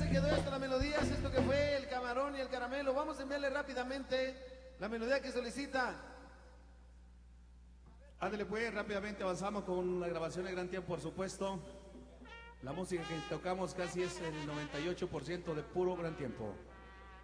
quedó esto, las melodías, esto que fue el camarón y el caramelo. Vamos a enviarle rápidamente la melodía que solicita. Ándale pues, rápidamente avanzamos con la grabación de Gran Tiempo, por supuesto. La música que tocamos casi es el 98% de puro Gran Tiempo.